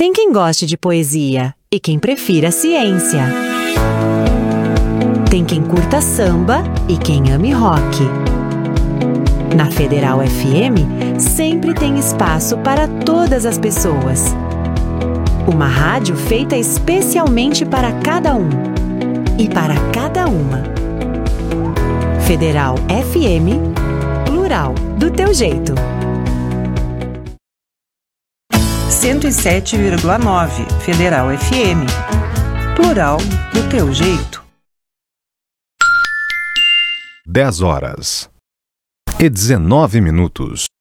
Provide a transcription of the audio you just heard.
Tem quem goste de poesia e quem prefira ciência. Tem quem curta samba e quem ame rock. Na Federal FM, sempre tem espaço para todas as pessoas. Uma rádio feita especialmente para cada um e para cada uma. Federal FM, plural, do teu jeito. 107,9 Federal FM, plural, do teu jeito. 10 horas e 19 minutos.